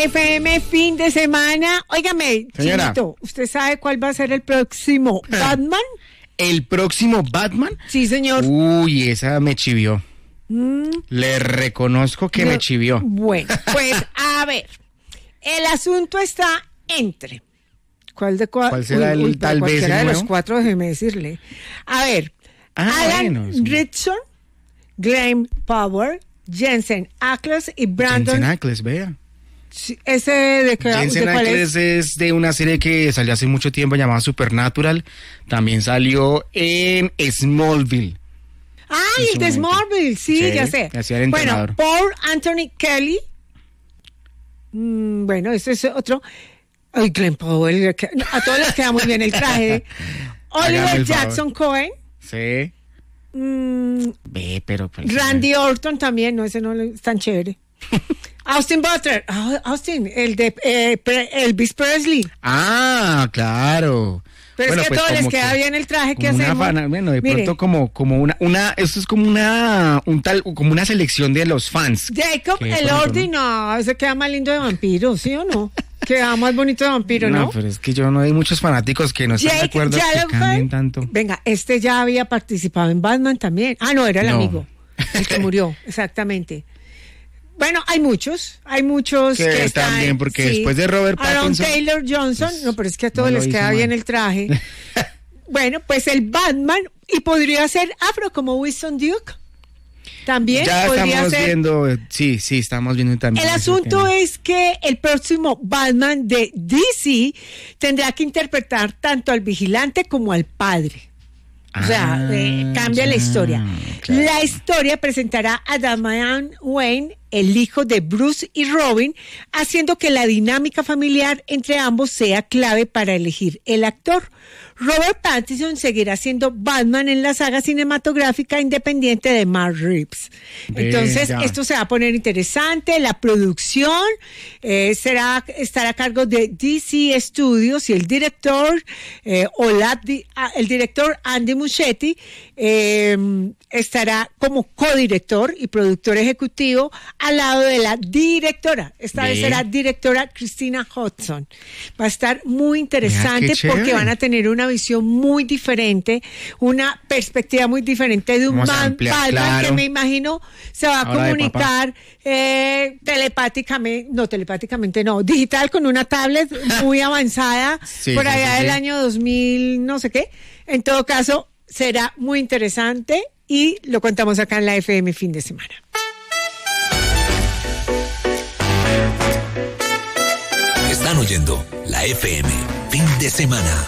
FM fin de semana. Óigame, señora, Chinito, ¿usted sabe cuál va a ser el próximo Batman? ¿El próximo Batman? Sí, señor. Uy, esa me chivió. Le reconozco que me chivió. Bueno, pues a ver, el asunto está entre... ¿Cuál será el tal vez cualquiera el de nuevo? los cuatro, déjeme decirle. A ver, Alan Ritchson, Glenn Powell, Jensen Ackles y Brandon... Jensen Ackles, vea. Sí, ¿ese de qué? Jensen ¿de cuál Ackles es de una serie que salió hace mucho tiempo llamada Supernatural. También salió en Smallville. ¡Ay, el de Smallville! Sí, ya sé. Bueno, Paul Anthony Kelly. Bueno, ese es otro. Ay, Glenn Powell. A todos les queda muy bien el traje. Oliver Jackson Cohen. Sí. Ve, pero... Randy Orton también. No, ese no es tan chévere. Austin Butler. Austin, el de Elvis Presley. Ah, claro. Pero bueno, es que a todos les queda bien el traje que hacemos. Bueno, de pronto como una esto es como una selección de los fans. Jacob Elordi, no, ese queda más lindo de vampiro, ¿sí o no? Queda más bonito de vampiro, ¿no? No, pero es que yo no hay muchos fanáticos que no están de acuerdo que cambien tanto. Venga, este ya había participado en Batman también. Ah, no, era el amigo, el que murió, exactamente. Bueno, hay muchos que están bien, porque después de Robert Pattinson... Taylor Johnson, pues, no, pero es que a todos les queda bien el traje. Bueno, pues el Batman, y podría ser afro como Winston Duke. También ya podría estamos ser. Viendo, sí, estamos viendo también. El asunto es que el próximo Batman de DC tendrá que interpretar tanto al vigilante como al padre. O sea, cambia la historia. Claro. La historia presentará a Damian Wayne, el hijo de Bruce y Robin, haciendo que la dinámica familiar entre ambos sea clave para elegir el actor. Robert Pattinson seguirá siendo Batman en la saga cinematográfica independiente de Matt Reeves. Entonces, esto se va a poner interesante. La producción estará a cargo de DC Studios y el director, el director Andy Muschietti, estará como codirector y productor ejecutivo al lado de la directora. Esta vez será directora Christina Hodson. Va a estar muy interesante porque van a tener una visión muy diferente, una perspectiva muy diferente de un Batman que me imagino se va a comunicar telepáticamente no, digital con una tablet muy avanzada por allá del año 2000, no sé qué. En todo caso, será muy interesante y lo contamos acá en la FM fin de semana. Están oyendo la FM fin de semana.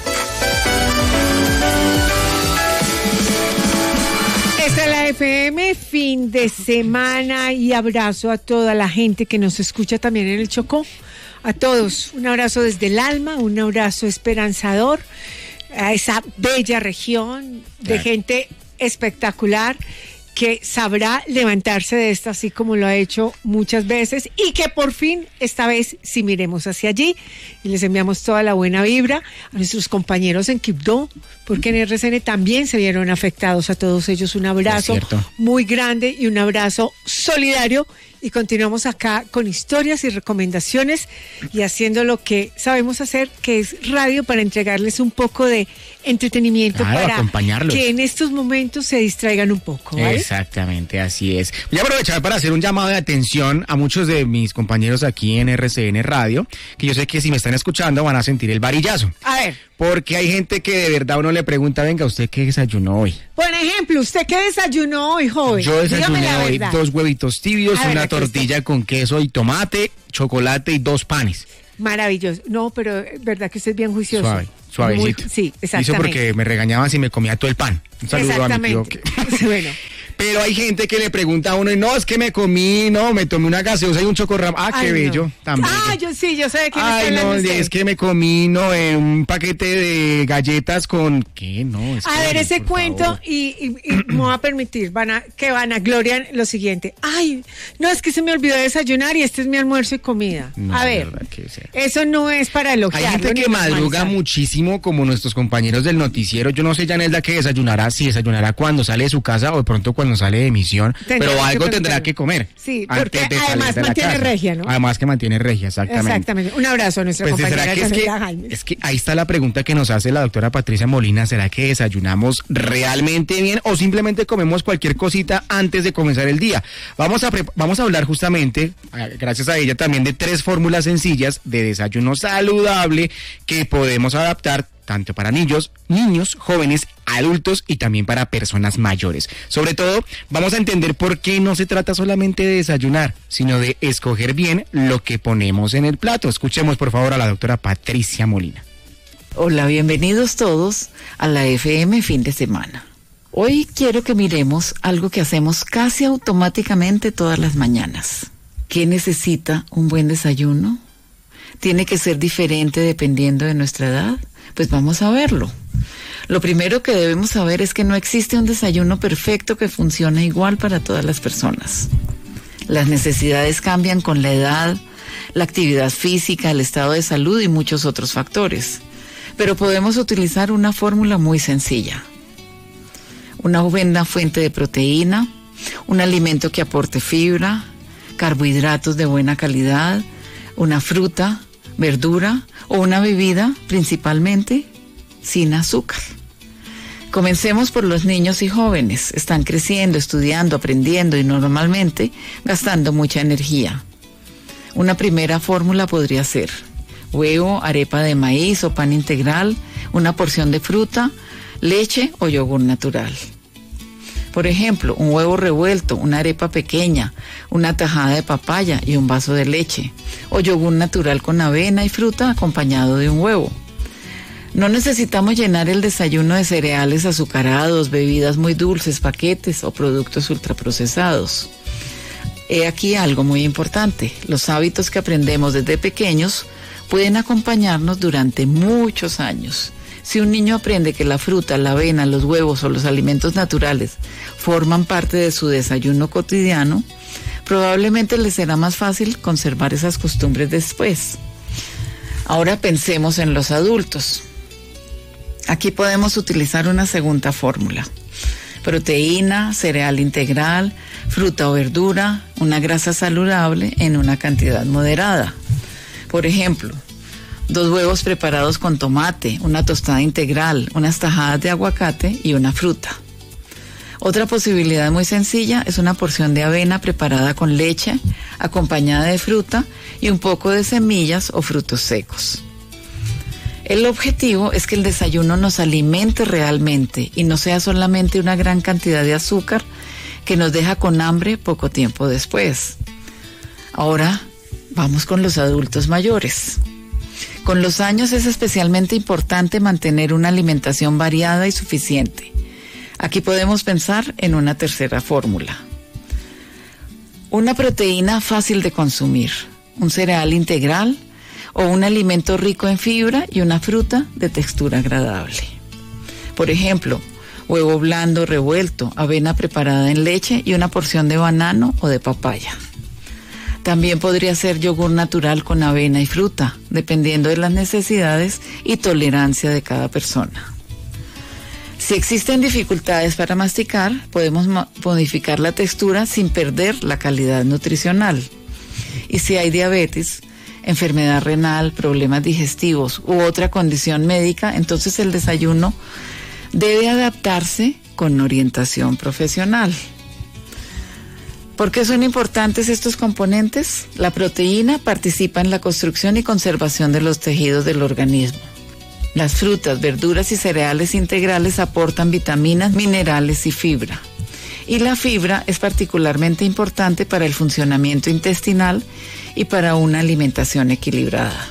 Esta es la FM fin de semana y abrazo a toda la gente que nos escucha también en el Chocó. A todos, un abrazo desde el alma, un abrazo esperanzador a esa bella región de gente espectacular que sabrá levantarse de esto así como lo ha hecho muchas veces y que por fin esta vez sí miremos hacia allí y les enviamos toda la buena vibra a nuestros compañeros en Quibdó porque en RCN también se vieron afectados. A todos ellos un abrazo muy grande y un abrazo solidario y continuamos acá con historias y recomendaciones y haciendo lo que sabemos hacer, que es radio, para entregarles un poco de entretenimiento, para que en estos momentos se distraigan un poco, ¿vale? Exactamente, así es. Voy a aprovechar para hacer un llamado de atención a muchos de mis compañeros aquí en RCN Radio, que yo sé que si me están escuchando van a sentir el varillazo. A ver. Porque hay gente que de verdad uno le pregunta, venga, ¿usted qué desayunó hoy? Por ejemplo, ¿usted qué desayunó hoy, joven? Yo desayuné hoy 2 huevitos tibios, una tortilla con queso y tomate, chocolate y 2 panes. Maravilloso. No, pero verdad que usted es bien juicioso. Suavecito. Sí, exactamente. Hizo porque me regañaban si me comía todo el pan. Un saludo a mi tío. Bueno. Pero hay gente que le pregunta a uno, y no, es que me tomé una gaseosa y un chocorramo. Ah, qué bello, también. Ah, yo sé de quién está hablando usted. usted. Es que me comí, un paquete de galletas con... ¿Qué? No, a ver, ese cuento, y me voy a permitir, van a gloriar lo siguiente. Ay, no, es que se me olvidó desayunar y este es mi almuerzo y comida. No, a ver, eso no es para elogiarlo. Hay gente que madruga muchísimo, como nuestros compañeros del noticiero. Yo no sé, Yanelda, que desayunará, si desayunará cuando sale de su casa o de pronto cuando cuando sale de emisión, pero algo tendrá que comer. Sí, porque además mantiene regia, ¿no? Además que mantiene regia, exactamente. Exactamente. Un abrazo a nuestra compañera Jaime. Es que ahí está la pregunta que nos hace la doctora Patricia Molina. ¿Será que desayunamos realmente bien o simplemente comemos cualquier cosita antes de comenzar el día? Vamos a hablar justamente, gracias a ella también, de 3 fórmulas sencillas de desayuno saludable que podemos adaptar tanto para niños, jóvenes, adultos y también para personas mayores. Sobre todo, vamos a entender por qué no se trata solamente de desayunar, sino de escoger bien lo que ponemos en el plato. Escuchemos por favor a la doctora Patricia Molina. Hola, bienvenidos todos a la FM Fin de Semana. Hoy quiero que miremos algo que hacemos casi automáticamente todas las mañanas. ¿Qué necesita un buen desayuno? ¿Tiene que ser diferente dependiendo de nuestra edad? Pues vamos a verlo. Lo primero que debemos saber es que no existe un desayuno perfecto que funcione igual para todas las personas. Las necesidades cambian con la edad, la actividad física, el estado de salud y muchos otros factores. Pero podemos utilizar una fórmula muy sencilla. Una buena fuente de proteína, un alimento que aporte fibra, carbohidratos de buena calidad, una fruta, verdura o una bebida principalmente sin azúcar. Comencemos por los niños y jóvenes. Están creciendo, estudiando, aprendiendo y normalmente gastando mucha energía. Una primera fórmula podría ser huevo, arepa de maíz o pan integral, una porción de fruta, leche o yogur natural. Por ejemplo, un huevo revuelto, una arepa pequeña, una tajada de papaya y un vaso de leche, o yogur natural con avena y fruta acompañado de un huevo. No necesitamos llenar el desayuno de cereales azucarados, bebidas muy dulces, paquetes o productos ultraprocesados. He aquí algo muy importante: los hábitos que aprendemos desde pequeños pueden acompañarnos durante muchos años. Si un niño aprende que la fruta, la avena, los huevos o los alimentos naturales forman parte de su desayuno cotidiano, probablemente le será más fácil conservar esas costumbres después. Ahora pensemos en los adultos. Aquí podemos utilizar una segunda fórmula: proteína, cereal integral, fruta o verdura, una grasa saludable en una cantidad moderada. Por ejemplo, 2 huevos preparados con tomate, una tostada integral, unas tajadas de aguacate y una fruta. Otra posibilidad muy sencilla es una porción de avena preparada con leche, acompañada de fruta y un poco de semillas o frutos secos. El objetivo es que el desayuno nos alimente realmente y no sea solamente una gran cantidad de azúcar que nos deja con hambre poco tiempo después. Ahora vamos con los adultos mayores. Con los años es especialmente importante mantener una alimentación variada y suficiente. Aquí podemos pensar en una tercera fórmula. Una proteína fácil de consumir, un cereal integral o un alimento rico en fibra y una fruta de textura agradable. Por ejemplo, huevo blando revuelto, avena preparada en leche y una porción de banano o de papaya. También podría ser yogur natural con avena y fruta, dependiendo de las necesidades y tolerancia de cada persona. Si existen dificultades para masticar, podemos modificar la textura sin perder la calidad nutricional. Y si hay diabetes, enfermedad renal, problemas digestivos u otra condición médica, entonces el desayuno debe adaptarse con orientación profesional. ¿Por qué son importantes estos componentes? La proteína participa en la construcción y conservación de los tejidos del organismo. Las frutas, verduras y cereales integrales aportan vitaminas, minerales y fibra. Y la fibra es particularmente importante para el funcionamiento intestinal y para una alimentación equilibrada.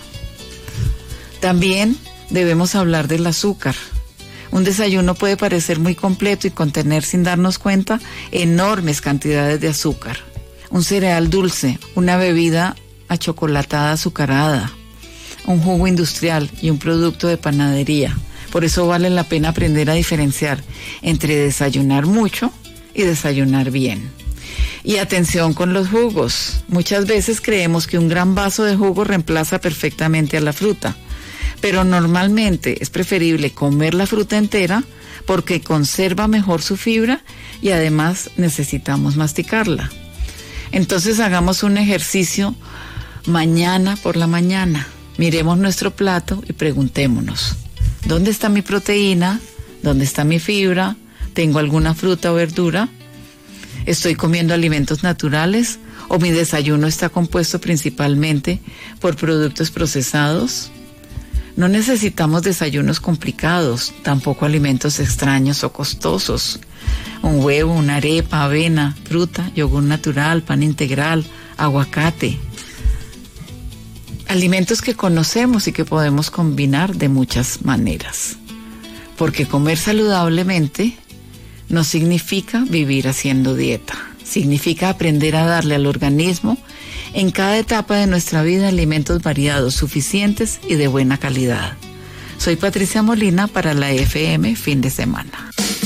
También debemos hablar del azúcar. Un desayuno puede parecer muy completo y contener, sin darnos cuenta, enormes cantidades de azúcar. Un cereal dulce, una bebida achocolatada azucarada, un jugo industrial y un producto de panadería. Por eso vale la pena aprender a diferenciar entre desayunar mucho y desayunar bien. Y atención con los jugos. Muchas veces creemos que un gran vaso de jugo reemplaza perfectamente a la fruta, pero normalmente es preferible comer la fruta entera porque conserva mejor su fibra y además necesitamos masticarla. Entonces hagamos un ejercicio mañana por la mañana. Miremos nuestro plato y preguntémonos, ¿dónde está mi proteína? ¿Dónde está mi fibra? ¿Tengo alguna fruta o verdura? ¿Estoy comiendo alimentos naturales? ¿O mi desayuno está compuesto principalmente por productos procesados? No necesitamos desayunos complicados, tampoco alimentos extraños o costosos. Un huevo, una arepa, avena, fruta, yogur natural, pan integral, aguacate. Alimentos que conocemos y que podemos combinar de muchas maneras. Porque comer saludablemente no significa vivir haciendo dieta. Significa aprender a darle al organismo en cada etapa de nuestra vida alimentos variados, suficientes y de buena calidad. Soy Patricia Molina para la FM Fin de Semana.